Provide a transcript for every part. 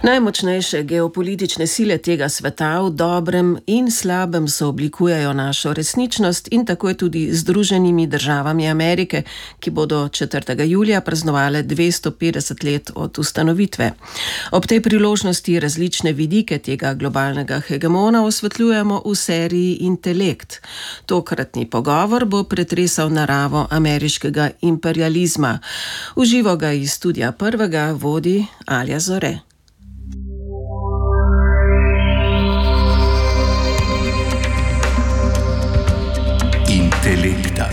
Najmočnejše geopolitične sile tega sveta v dobrem in slabem sooblikujejo našo resničnost in tako je tudi z Združenimi državami Amerike, ki bodo 4. julija praznovale 250 let od ustanovitve. Ob tej priložnosti različne vidike tega globalnega hegemona osvetljujemo v seriji Intelekt. Tokratni pogovor bo pretresal naravo ameriškega imperializma. V živo ga iz studia Prvega vodi Alja Zore. Intelekta.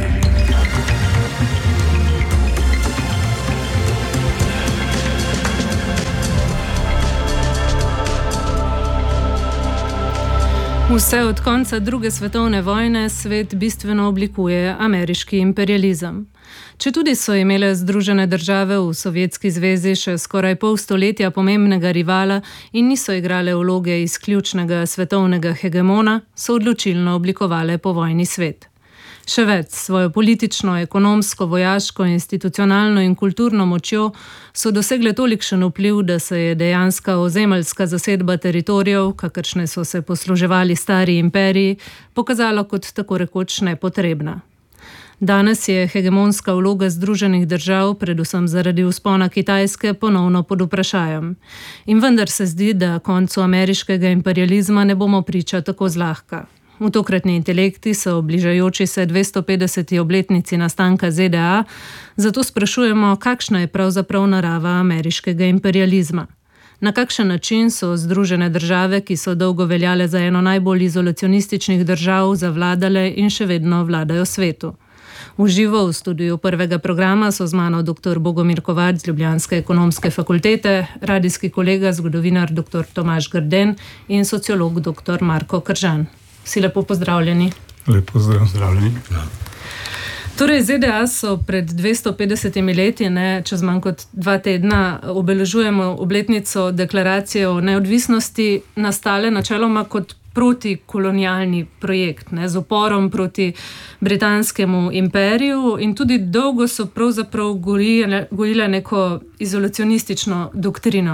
Vse od konca druge svetovne vojne svet bistveno oblikuje ameriški imperializem. Četudi so imele Združene države v Sovjetski zvezi še skoraj pol stoletja pomembnega rivala in niso igrale vloge izključnega svetovnega hegemona, so odločilno oblikovale povojni svet. Še več, svojo politično, ekonomsko, vojaško, institucionalno in kulturno močjo so dosegle tolikšen vpliv, da se je dejanska ozemeljska zasedba teritorijev, kakršne so se posluževali stari imperiji, pokazala kot tako rekoč nepotrebna. Danes je hegemonska vloga Združenih držav, predvsem zaradi vzpona Kitajske, ponovno pod vprašajem. In vendar se zdi, da koncu ameriškega imperializma ne bomo priča tako zlahka. V tokratni Intelekti so bližajoči se 250. obletnici nastanka ZDA, zato sprašujemo, kakšna je pravzaprav narava ameriškega imperializma. Na kakšen način so Združene države, ki so dolgo veljale za eno najbolj izolacionističnih držav, zavladale in še vedno vladajo svetu. V živo v studiu Prvega programa so z mano dr. Bogomir Kovač z Ljubljanske ekonomske fakultete, radijski kolega, zgodovinar dr. Tomaž Grden in sociolog dr. Marko Kržan. Vsi lepo pozdravljeni. Lepo pozdravljeni. Torej, ZDA so pred 250 leti, čez manj kot 2 tedna, obeležujemo obletnico deklaracije o neodvisnosti, nastale načeloma kot protikolonialni projekt, z uporom proti britanskemu imperiju in tudi dolgo so pravzaprav gojile neko izolacionistično doktrino.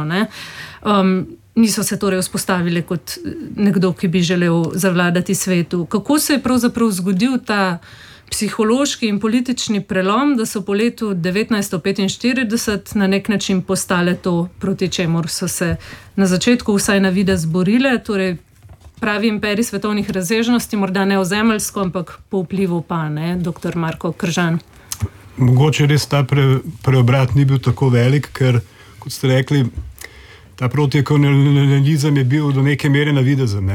Niso se torej vzpostavili kot nekdo, ki bi želel zavladati svetu. Kako se je pravzaprav zgodil ta psihološki in politični prelom, da so po letu 1945 na nek način postale to, proti čemur so se na začetku vsaj na videz borile, torej pravi imperij svetovnih razsežnosti, morda ne ozemeljsko, ampak po vplivu pa, dr. Marko Kržan. Mogoče res ta preobrat ni bil tako velik, ker, kot ste rekli, ta protikolonializem je bil do neke mere navidezen.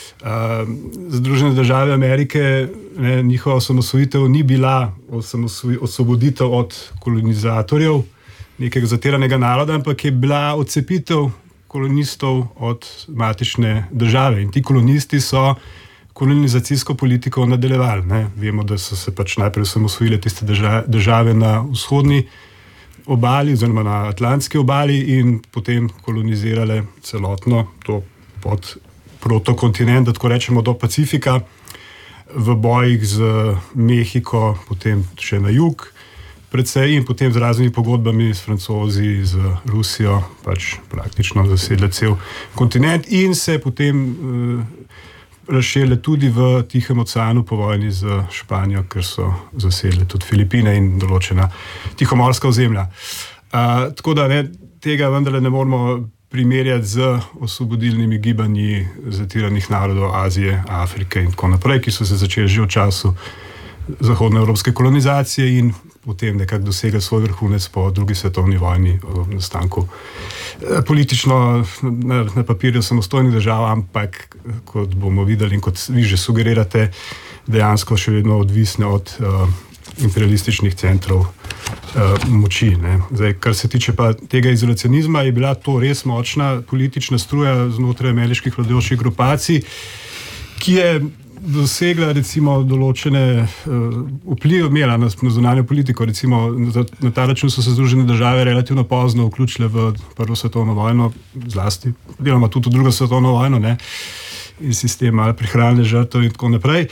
Združene države Amerike, njihova osamosvojitev ni bila osvoboditev od kolonizatorjev, nekega zatiranega naroda, ampak je bila odcepitev kolonistov od matične države. In ti kolonisti so kolonizacijsko politiko nadaljevali. Vemo, da so se najprej osamosvojile tiste države na vzhodni obali, oziroma na Atlantski obali in potem kolonizirale celotno to protokontinent, da tako rečemo, do Pacifika, v bojih z Mehiko, potem še na jug predvsej in potem z raznimi pogodbami s Francozi, z Rusijo, praktično zasedle cel kontinent in se potem razširile tudi v Tihem oceanu po vojni z Španijo, ker so zasedle tudi Filipine in določena tihomorska ozemlja. Tako da tega vendarle ne moramo primerjati z osvobodilnimi gibanji zatiranih narodov Azije, Afrike in tako naprej, ki so se začeli že v času zahodnoevropske kolonizacije in potem nekako dosegli svoj vrhunec po drugi svetovni vojni v nastanku politično na papirju samostojnih držav, ampak kot bomo videli in kot vi že sugerirate, dejansko še vedno odvisne od imperialističnih centrov moči. Zdaj, kar se tiče pa tega izolacionizma, je bila to res močna politična struja znotraj ameriških vladajočih grupacij, ki je dosegla recimo določene vplive, imela na zunanjo politiko. Recimo na ta račun so se Združene države relativno pozno vključile v Prvo svetovno vojno, zlasti deloma tudi v Drugo svetovno vojno, in sistem ali prihranjene žrtev in tako naprej.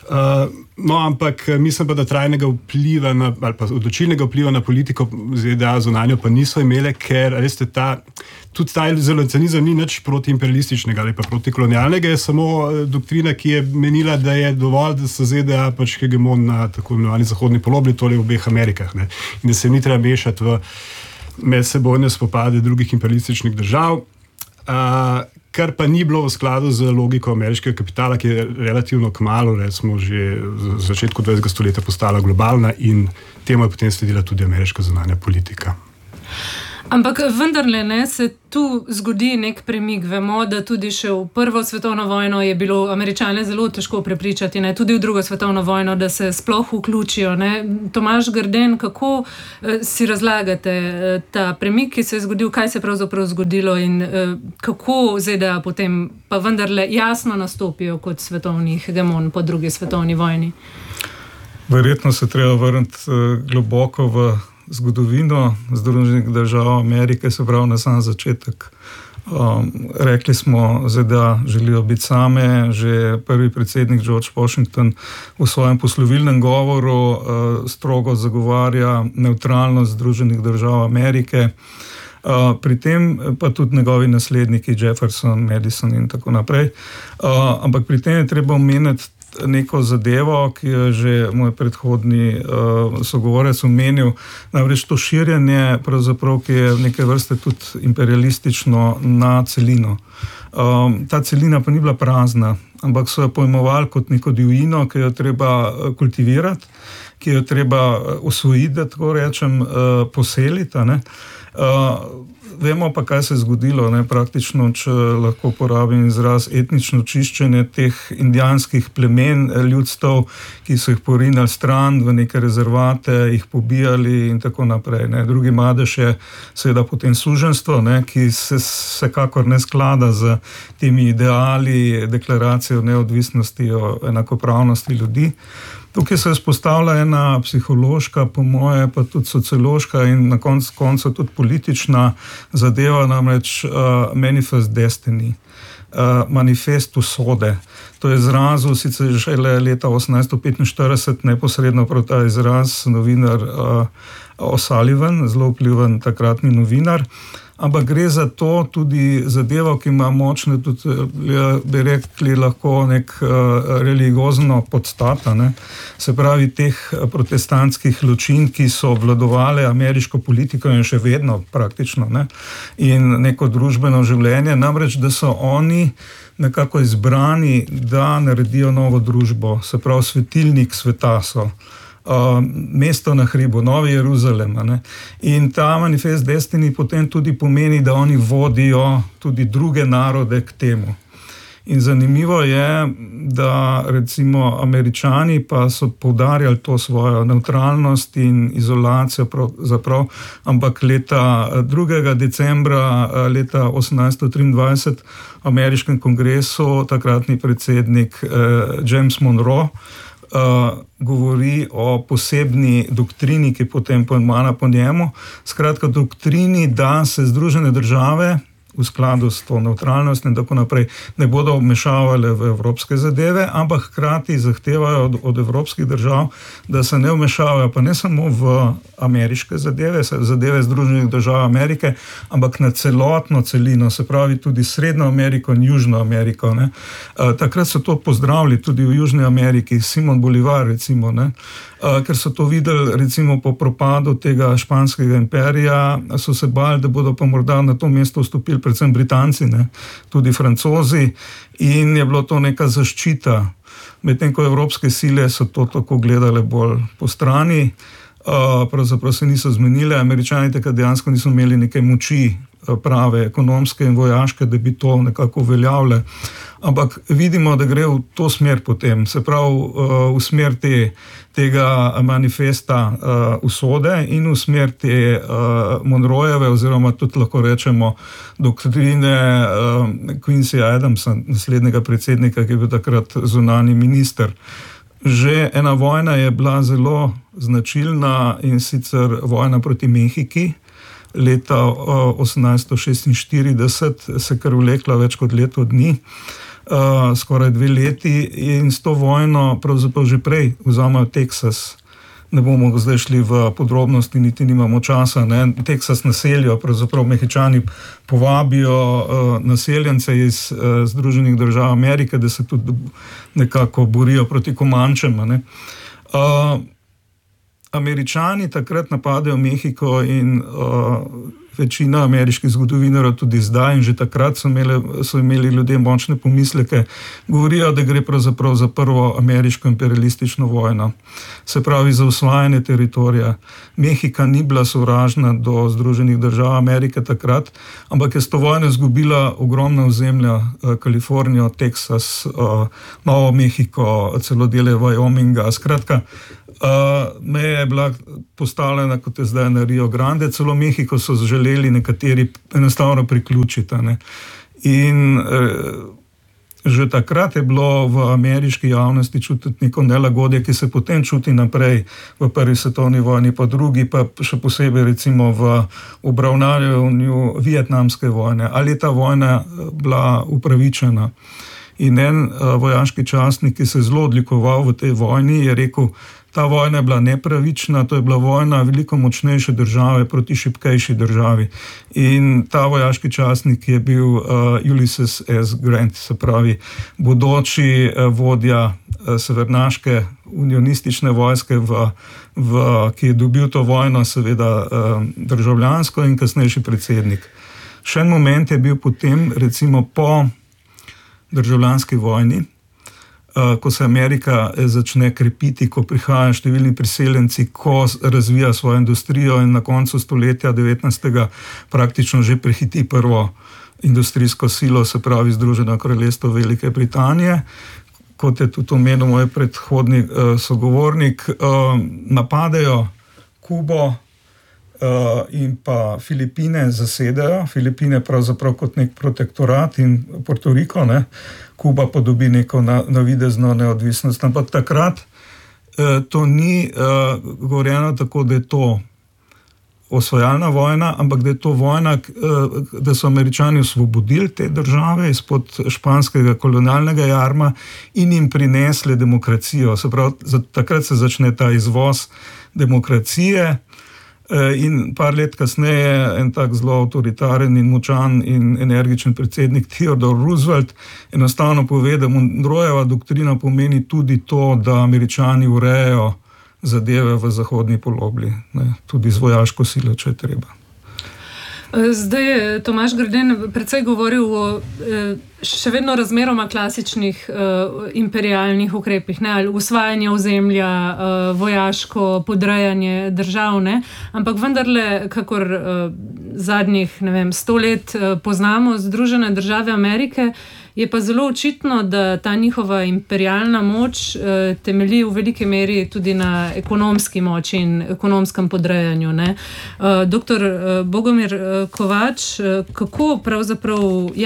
Ampak mislim pa, da trajnega vpliva ali pa odločilnega vpliva na politiko ZDA zunanjo pa niso imele, ker veste, ta tudi ta izolacionizem ni nič protiimperialističnega ali pa protikolonialnega, je samo doktrina, ki je menila, da je dovolj, da so ZDA pač hegemon na tako imenovani zahodni polobli, torej v obeh Amerikah. Ne? In da se ni treba mešati v medsebojne spopade drugih imperialističnih držav, kar pa ni bilo v skladu z logiko ameriškega kapitala, ki je relativno kmalu, recimo že v začetku 20. stoletja postala globalna in temu je potem sledila tudi ameriška zunanja politika. Ampak vendarle se tu zgodi nek premik. Vemo, da tudi še v Prvo svetovno vojno je bilo Američane zelo težko prepričati, tudi v Drugo svetovno vojno, da se sploh vključijo. Tomaž Grden, kako si razlagate ta premik, ki se je zgodil, kaj se je pravzaprav zgodilo in kako ZDA potem pa vendarle jasno nastopijo kot svetovni hegemon po Drugi svetovni vojni? Verjetno se treba vrniti globoko v zgodovino Združenih držav Amerike, se pravi na sam začetek. Rekli smo, ZDA želijo biti same, že prvi predsednik George Washington v svojem poslovilnem govoru strogo zagovarja nevtralnost Združenih držav Amerike. Pri tem pa tudi njegovi nasledniki Jefferson, Madison in tako naprej. Ampak pri tem je treba omeniti neko zadevo, ki je že moj predhodni sogovorec omenil, namreč to širjenje, pravzaprav, ki je neke vrste tudi imperialistično na celino. Ta celina pa ni bila prazna, ampak so jo pojmovali kot neko divjino, ki jo treba kultivirati, ki jo treba osvojiti, da tako rečem, poseliti. Vemo pa, kaj se je zgodilo, praktično, če lahko porabim izraz, etnično čiščenje teh indijanskih plemen, ljudstev, ki so jih porinali stran v neke rezervate, jih pobijali in tako naprej. Drugi madež je seveda potem suženjstvo, ki se vsekakor ne sklada z temi ideali deklaracije o neodvisnosti, o enakopravnosti ljudi. Tukaj se vzpostavlja ena psihološka, po moje pa tudi sociološka in na koncu tudi politična zadeva, namreč Manifest Destiny, manifest usode. To je izrazil sicer že leta 1845, neposredno prav ta izraz, novinar O'Sullivan, zelo vpliven takratni novinar. Ampak gre za to tudi zadevo, ki ima močne, tudi bi rekli lahko nek religiozno podstata, se pravi teh protestantskih ločin, ki so vladovale ameriško politiko in še vedno praktično, in neko družbeno življenje, namreč, da so oni nekako izbrani, da naredijo novo družbo, se pravi svetilnik sveta so. Mesto na hribu, Novi Jeruzalem. In ta Manifest Destiny potem tudi pomeni, da oni vodijo tudi druge narode k temu. In zanimivo je, da recimo Američani pa so poudarjali to svojo nevtralnost in izolacijo zaprav, ampak leta 2. decembra leta 1823 v ameriškem kongresu takratni predsednik James Monroe govori o posebni doktrini, ki potem pojmana po njemu. Skratka, doktrini, da se Združene države v skladu s to nevtralnostjo in tako naprej ne bodo vmešavale v evropske zadeve, ampak hkrati zahtevajo od evropskih držav, da se ne vmešavajo pa ne samo v ameriške zadeve, zadeve Združenih držav Amerike, ampak na celotno celino, se pravi tudi Srednjo Ameriko in Južno Ameriko. Takrat so to pozdravili tudi v Južni Ameriki, Simon Bolivar recimo, ker so to videli recimo po propadu tega španskega imperija, so se bali, da bodo pa morda na to mesto vstopili predvsem Britanci, tudi Francozi, in je bilo to neka zaščita. Medtem ko evropske sile so to tako gledale bolj po strani, pravzaprav se niso zmenile, Američani takrat dejansko niso imeli neke moči prave, ekonomske in vojaške, da bi to nekako uveljavile. Ampak vidimo, da gre v to smer potem, se pravi v smer tega manifesta usode in v smer te Monroejeve, oziroma tudi lahko rečemo doktrine Quincyja Adamsa, naslednjega predsednika, ki je bil takrat zunanji minister. Že ena vojna je bila zelo značilna, in sicer vojna proti Mehiki. Leta 1846 se kar vlekla več kot leto dni, skoraj 2 leti, in s to vojno pravzaprav že prej vzamajo Teksas. ne bomo zdaj šli v podrobnosti, niti nimamo časa. Teksas naselijo, pravzaprav Mehičani povabijo naseljence iz Združenih držav Amerike, da se tudi nekako borijo proti Komančem. Američani takrat napadajo Mehiko in večina ameriških zgodovinarjev tudi zdaj in že takrat so imeli ljudje močne pomisleke, govorijo, da gre pravzaprav za prvo ameriško imperialistično vojno. Se pravi za osvajanje teritorija. Mehika ni bila sovražna do Združenih držav Amerike takrat, ampak je s to vojno izgubila ogromna ozemlja, Kalifornijo, Teksas, Novo Mehiko, celo dele Wyominga. Skratka, meja je bila postavljena, kot je zdaj na Rio Grande, celo Mehiko so želeli nekateri enostavno priključiti. In že takrat je bilo v ameriški javnosti čutiti neko nelagodje, ki se potem čuti naprej v prvi svetovni vojni, pa drugi, pa še posebej recimo v obravnavanju vietnamske vojne. Ali je ta vojna bila upravičena? In en vojaški častnik, ki se je zelo odlikoval v tej vojni, je rekel, ta vojna je bila nepravična, to je bila vojna veliko močnejše države proti šibkejši državi. In ta vojaški častnik je bil Ulysses S. Grant, se pravi bodoči vodja severnaške unionistične vojske, ki je dobil to vojno, seveda državljansko in kasnejši predsednik. Še en moment je bil potem, recimo po državljanski vojni, ko se Amerika začne krepiti, ko prihajajo številni priseljenci, ko razvija svojo industrijo in na koncu stoletja 19. praktično že prehiti prvo industrijsko silo, se pravi Združeno kraljestvo Velike Britanije. Kot je tudi omenil moj predhodni sogovornik, napadejo Kubo in pa Filipine zasedajo. Filipine pravzaprav kot nek protektorat in Puerto Rico, Kuba pa dobi neko navidezno neodvisnost. Ampak takrat to ni govorjeno tako, da je to osvajalna vojna, ampak da je to vojna, da so Američani osvobodili te države izpod španskega kolonialnega jarma in jim prinesli demokracijo. Se pravi, takrat se začne ta izvoz demokracije. In par let kasneje en tak zelo avtoritaren in močan in energičen predsednik Theodore Roosevelt enostavno pove, da Monroejeva doktrina pomeni tudi to, da Američani urejajo zadeve v zahodni polobli, tudi z vojaško silo, če je treba. Zdaj je Tomaž Greden precej govoril o še vedno razmeroma klasičnih imperialnih ukrepih, ali usvajanje ozemlja, vojaško podrejanje držav, ampak vendarle, kakor zadnjih 100 let poznamo Združene države Amerike, je pa zelo očitno, da ta njihova imperialna moč temelji v veliki meri tudi na ekonomski moči in ekonomskem podrejanju. Doktor Bogomir Kovač, kako pravzaprav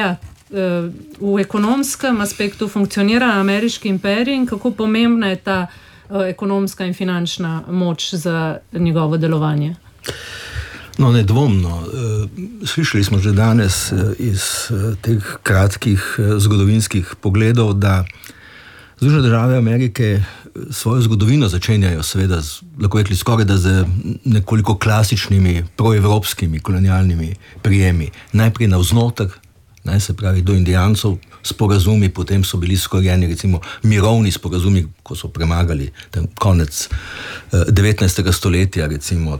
v ekonomskem aspektu funkcionira ameriški imperij in kako pomembna je ta ekonomska in finančna moč za njegovo delovanje? No, nedvomno. Slišali smo že danes iz teh kratkih zgodovinskih pogledov, da Združene države Amerike svojo zgodovino začenjajo seveda, lahko rekli, skoraj da z nekoliko klasičnimi proevropskimi kolonialnimi prijemi. Najprej navznoter, se pravi do Indijancov, sporazumi, potem so bili skorjeni recimo mirovni sporazumi, ko so premagali konec 19. stoletja, recimo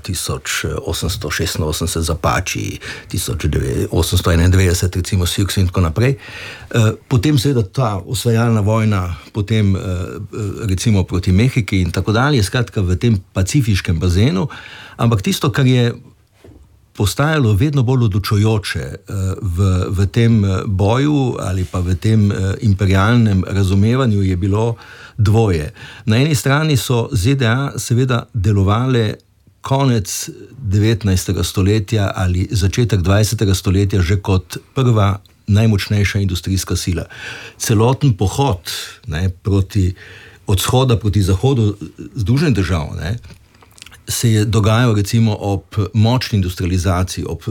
1886 z Apači, 1891 recimo Sioux in tako naprej. Potem seveda ta osvajalna vojna, potem recimo proti Mehiki in tako dalje, skratka v tem pacifiškem bazenu, ampak tisto, kar je postajalo vedno bolj odločujoče v tem boju ali pa v tem imperialnem razumevanju je bilo dvoje. Na eni strani so ZDA seveda delovale konec 19. stoletja ali začetek 20. stoletja že kot prva najmočnejša industrijska sila. Celoten pohod od vzhoda proti zahodu Združenih držav se je dogajal recimo ob močni industrializaciji, ob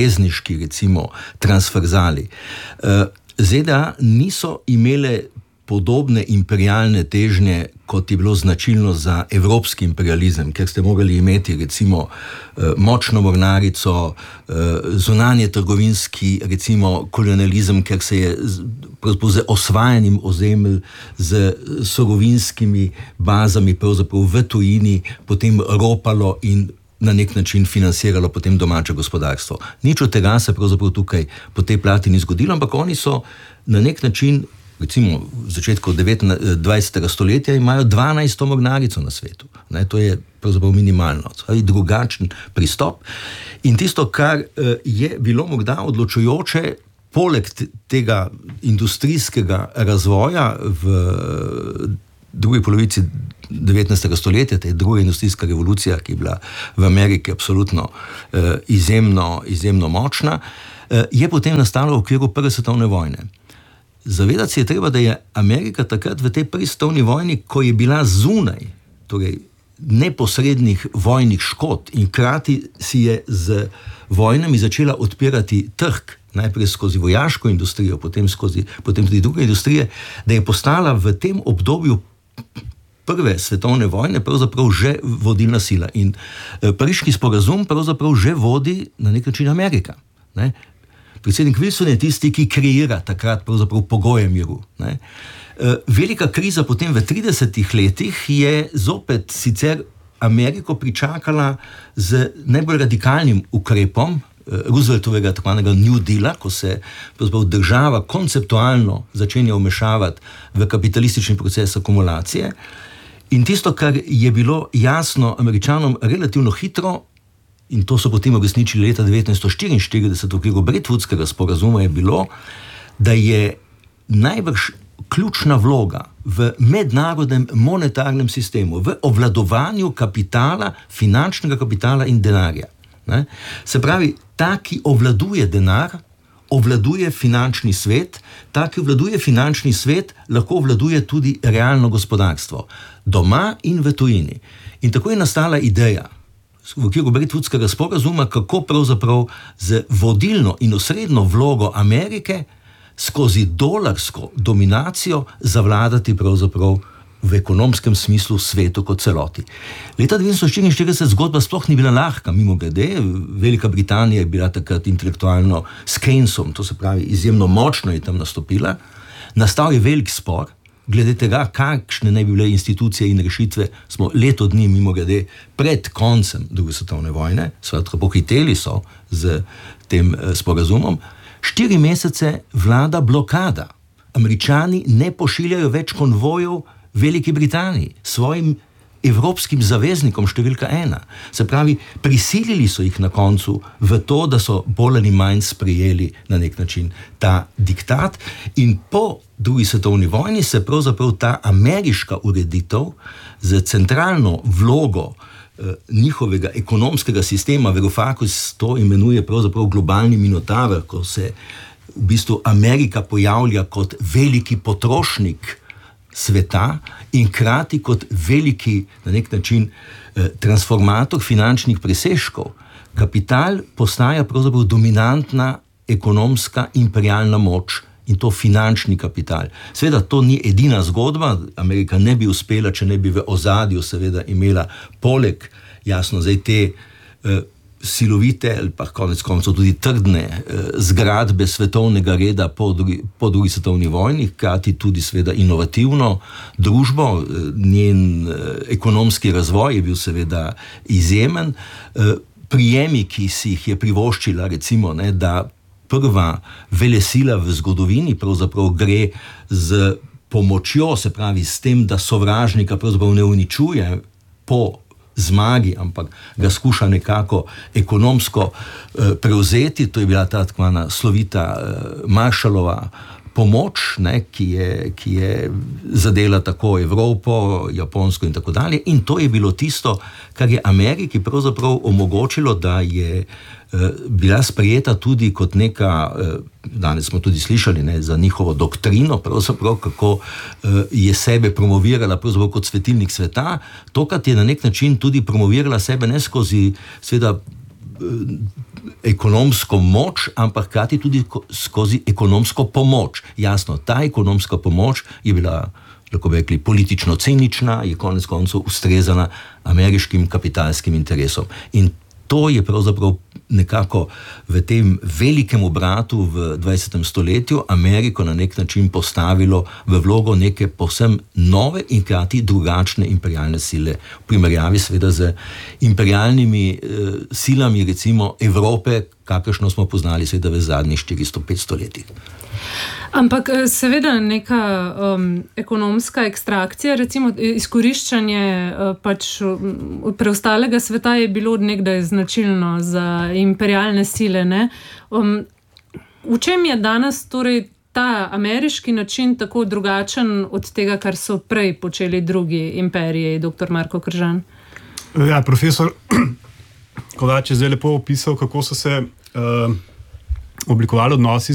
železniški recimo transverzali. ZDA niso imele podobne imperialne težnje, kot je bilo značilno za evropski imperializem, ker ste morali imeti recimo močno mornarico, zunanje trgovinski recimo kolonializem, ker se je z osvajanjem ozemelj, z surovinskimi bazami pravzaprav v tujini potem ropalo in na nek način financiralo potem domače gospodarstvo. Nič od tega se pravzaprav tukaj po tej plati ni zgodilo, ampak oni so na nek način, recimo v začetku 20. stoletja, imajo 12. mornarico na svetu. To je pravzaprav minimalno, drugačen pristop. In tisto, kar je bilo morda odločujoče, poleg tega industrijskega razvoja v drugi polovici 19. stoletja, te druga industrijska revolucija, ki je bila v Ameriki absolutno izjemno močna, je potem nastala v okviru Prve svetovne vojne. Zavedati se je treba, da je Amerika takrat v tej prvi svetovni vojni, ko je bila zunaj, torej neposrednih vojnih škod in hkrati si je z vojnami začela odpirati trg, najprej skozi vojaško industrijo, potem tudi druge industrije, da je postala v tem obdobju Prve svetovne vojne pravzaprav že vodilna sila. In Pariški sporazum pravzaprav že vodi na nek način Amerika. Predsednik Wilson je tisti, ki kreira takrat pravzaprav pogoje miru. Velika kriza potem v 30 letih je zopet sicer Ameriko pričakala z najbolj radikalnim ukrepom Rooseveltovega tako imenovanega New Deala, ko se država konceptualno začenja vmešavati v kapitalistični proces akumulacije. In tisto, kar je bilo jasno Američanom relativno hitro, in to so potem uresničili leta 1944 v okviru Bretwoodskega sporazuma, je bilo, da je najbrž ključna vloga v mednarodnem monetarnem sistemu, v obvladovanju kapitala, finančnega kapitala in denarja. Se pravi, ta, ki obvladuje denar, obvladuje finančni svet, ta, ki obvladuje finančni svet, lahko obvladuje tudi realno gospodarstvo, doma in v tujini. In tako je nastala ideja v okviru Bretwoodskega sporazuma, kako pravzaprav z vodilno in osrednjo vlogo Amerike skozi dolarsko dominacijo zavladati pravzaprav v ekonomskem smislu svetu kot celoti. Leta 1944 zgodba sploh ni bila lahka, mimogrede. Velika Britanija je bila takrat intelektualno s Keynesom, to se pravi izjemno močno je tam nastopila. Nastal je velik spor, glede tega, kakšne naj bi bile institucije in rešitve, smo leto dni mimogrede pred koncem druge svetovne vojne, skratka pohiteli so z tem sporazumom. 4 mesece vlada blokada. Američani ne pošiljajo več konvojev Veliki Britaniji, svojim evropskim zaveznikom številka 1. Se pravi, prisilili so jih na koncu v to, da so bolj ali manj sprejeli na nek način ta diktat, in po drugi svetovni vojni se pravzaprav ta ameriška ureditev z centralno vlogo njihovega ekonomskega sistema, Varoufakis to imenuje pravzaprav globalni minotaver, ko se v bistvu Amerika pojavlja kot veliki potrošnik sveta in hkrati kot veliki, na nek način, transformator finančnih presežkov. Kapital postaja pravzaprav dominantna ekonomska imperialna moč, in to finančni kapital. Seveda to ni edina zgodba, Amerika ne bi uspela, če ne bi v ozadju seveda imela poleg, jasno, zdaj te silovite ali pa konec koncev tudi trdne zgradbe svetovnega reda po drugi svetovni vojni, hkrati tudi seveda inovativno družbo, njen ekonomski razvoj je bil seveda izjemen. Prijemi, ki si jih je privoščila, recimo, da prva velesila v zgodovini pravzaprav gre z pomočjo, se pravi s tem, da sovražnika pravzaprav ne uničuje po zmagi, ampak ga skuša nekako ekonomsko prevzeti. To je bila ta tako slovita Marshallova pomoč, ki je zadela tako Evropo, Japonsko in tako dalje. In to je bilo tisto, kar je Ameriki pravzaprav omogočilo, da je bila sprejeta tudi kot neka, danes smo tudi slišali, za njihovo doktrino, pravzaprav kako je sebe promovirala pravzaprav kot svetilnik sveta, tokrat je na nek način tudi promovirala sebe ne skozi seveda ekonomsko moč, ampak hkrati tudi skozi ekonomsko pomoč. Jasno, ta ekonomska pomoč je bila, lahko bi rekli, politično cenična, je konec koncev ustrezana ameriškim kapitalskim interesom. In to je pravzaprav nekako v tem velikem obratu v 20. stoletju Ameriko na nek način postavilo v vlogo neke povsem nove in hkrati drugačne imperialne sile, v primerjavi seveda z imperialnimi silami, recimo Evrope, kakršno smo poznali seveda v zadnjih 400-500 letih. Ampak seveda neka ekonomska ekstrakcija, recimo izkoriščanje preostalega sveta je bilo od nekdaj značilno za imperialne sile, ne? V čem je danes torej ta ameriški način tako drugačen od tega, kar so prej počeli drugi imperiji, dr. Marko Kržan? Ja, profesor Kovač je zdaj lepo opisal, kako so se oblikovali odnosi